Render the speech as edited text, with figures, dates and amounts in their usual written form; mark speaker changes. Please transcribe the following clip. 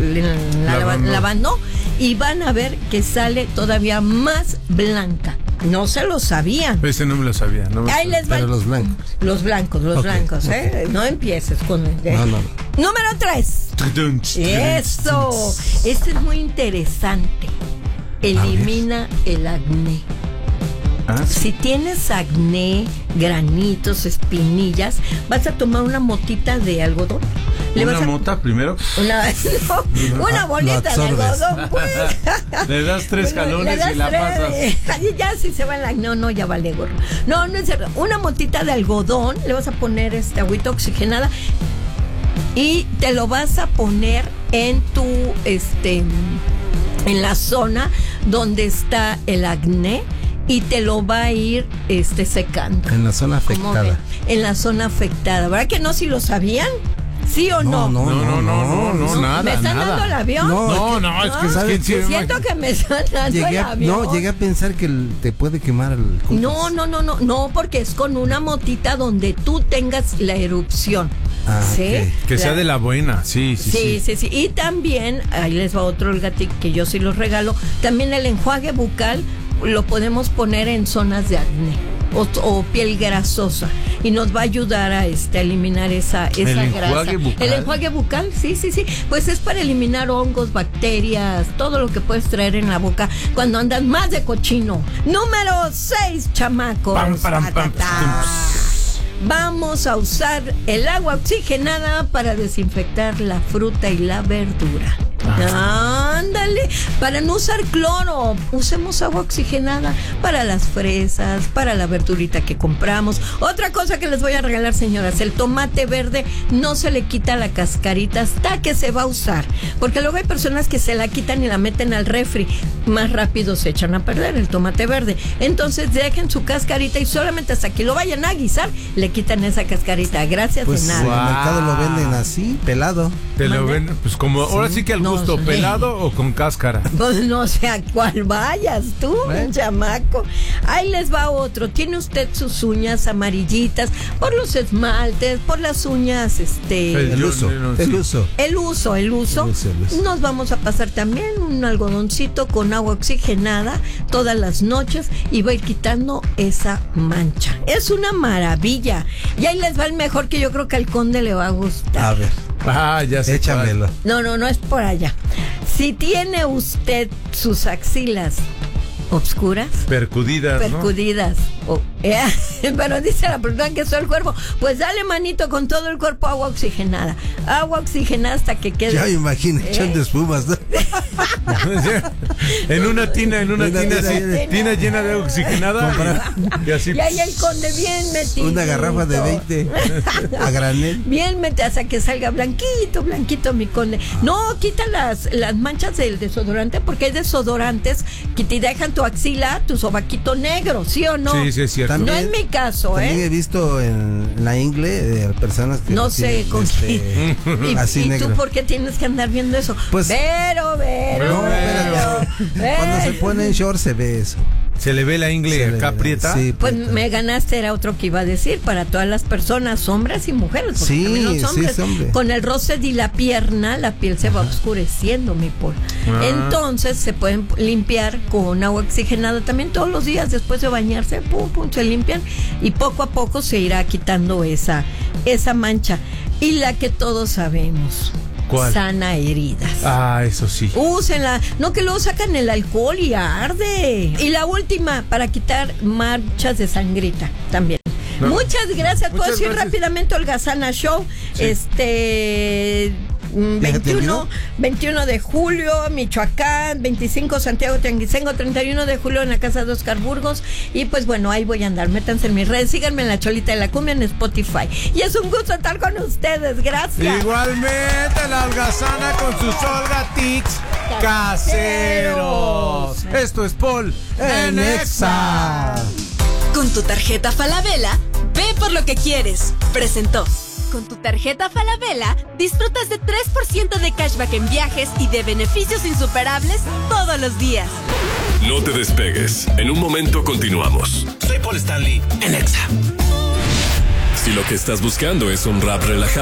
Speaker 1: lavando y van a ver que sale todavía más blanca. No se lo sabían.
Speaker 2: Ese no me lo sabía.
Speaker 1: Ahí les va.
Speaker 3: Pero los blancos.
Speaker 1: Los blancos, ¿eh? No empieces con...
Speaker 3: No.
Speaker 1: Número 3. Eso. Este es muy interesante. Elimina el acné. Si tienes acné, granitos, espinillas, vas a tomar una motita de algodón.
Speaker 2: ¿Una mota primero?
Speaker 1: Una bolita de algodón, pues.
Speaker 2: Le das 3 jalones y la pasas.
Speaker 1: Ya si se va el acné, no, ya vale gorro. No es cierto. Una motita de algodón, le vas a poner agüita oxigenada y te lo vas a poner en tu, en la zona donde está el acné. Y te lo va a ir secando.
Speaker 3: En la zona afectada.
Speaker 1: En la zona afectada. ¿Verdad que no? Si lo sabían. ¿Sí o no?
Speaker 2: No, nada.
Speaker 1: ¿Me están dando el avión?
Speaker 2: No, es que
Speaker 1: siento que me están dando el avión.
Speaker 3: Llegué a pensar que te puede quemar el cutis.
Speaker 1: No, porque es con una motita donde tú tengas la erupción. ¿Sí?
Speaker 3: Okay.
Speaker 2: Que sea de la buena, sí.
Speaker 1: Y también, ahí les va otro que yo sí los regalo, también el enjuague bucal lo podemos poner en zonas de acné o piel grasosa y nos va a ayudar a eliminar esa grasa. El enjuague bucal, sí. Pues es para eliminar hongos, bacterias, todo lo que puedes traer en la boca cuando andas más de cochino. Número 6, chamacos. Vamos a usar el agua oxigenada para desinfectar la fruta y la verdura. Ándale, para no usar cloro, usemos agua oxigenada para las fresas, para la verdurita que compramos. Otra cosa que les voy a regalar, señoras, el tomate verde no se le quita la cascarita hasta que se va a usar, porque luego hay personas que se la quitan y la meten al refri, más rápido se echan a perder el tomate verde. Entonces dejen su cascarita y solamente hasta que lo vayan a guisar le quitan esa cascarita. Gracias,
Speaker 3: pues
Speaker 1: de nada.
Speaker 3: En el mercado lo venden así, pelado.
Speaker 2: Te lo venden, pues como ahora sí que al gusto, pelado o con cáscara.
Speaker 1: Pues no sé a cuál vayas tú, chamaco. Ahí les va otro. Tiene usted sus uñas amarillitas por los esmaltes, por las uñas,
Speaker 3: El uso.
Speaker 1: Nos vamos a pasar también un algodoncito con agua oxigenada todas las noches y va a ir quitando esa mancha. Es una maravilla. Y ahí les va el mejor que yo creo que al conde le va a gustar.
Speaker 3: A ver.
Speaker 2: Ya sé.
Speaker 3: Échamelo.
Speaker 1: No es por allá. Si tiene usted sus axilas obscuras,
Speaker 2: percudidas,
Speaker 1: pero dice la persona que soy el cuerpo, pues dale manito con todo el cuerpo agua oxigenada hasta que quede.
Speaker 3: Ya me imagino echando espumas, ¿no?
Speaker 2: en una tina así, tina llena de agua oxigenada y así.
Speaker 1: Y ahí el conde bien metido.
Speaker 3: Una garrafa de 20 a granel.
Speaker 1: Bien metido hasta que salga blanquito mi conde. No, quita las manchas del desodorante, porque hay desodorantes que te dejan tu axila, tu sobaquito negro, ¿sí o no?
Speaker 2: Sí, es cierto.
Speaker 1: También, no es mi caso,
Speaker 3: también he visto en la ingle de personas que
Speaker 1: no sé con quién.
Speaker 3: Así
Speaker 1: ¿Y
Speaker 3: negro.
Speaker 1: tú por qué tienes que andar viendo eso?
Speaker 3: Pues,
Speaker 1: pero.
Speaker 3: Cuando se pone en short se ve eso.
Speaker 2: ¿Se le ve la ingle acá prieta?
Speaker 3: Sí,
Speaker 1: pues me ganaste, era otro que iba a decir, para todas las personas, hombres y mujeres.
Speaker 3: Sí,
Speaker 1: los hombres,
Speaker 3: hombre.
Speaker 1: Con el roce de la pierna, la piel se va oscureciendo, mi Paul. Entonces se pueden limpiar con agua oxigenada también todos los días, después de bañarse, se limpian y poco a poco se irá quitando esa mancha. Y la que todos sabemos.
Speaker 2: ¿Cuál?
Speaker 1: Sana heridas.
Speaker 2: Eso sí.
Speaker 1: Úsenla. No, que luego sacan el alcohol y arde. Y la última, para quitar manchas de sangrita también. No. Muchas gracias. ¿Puedo decir rápidamente Holgazana Show? Sí. 21 de julio, Michoacán, 25 Santiago Tianguicengo, 31 de julio en la casa de Oscar Burgos. Y pues bueno, ahí voy a andar. Métanse en mis redes, síganme en La Cholita de la Cumbia en Spotify. Y es un gusto estar con ustedes. Gracias.
Speaker 2: Igualmente, la Holgazana con sus Holgatics caseros. Esto es Paul en Exa.
Speaker 4: Con tu tarjeta Falabella, ve por lo que quieres. Presentó. Con tu tarjeta Falabella, disfrutas de 3% de cashback en viajes y de beneficios insuperables todos los días.
Speaker 5: No te despegues. En un momento continuamos.
Speaker 6: Soy Paul Stanley en Exa.
Speaker 5: Si lo que estás buscando es un rap relajado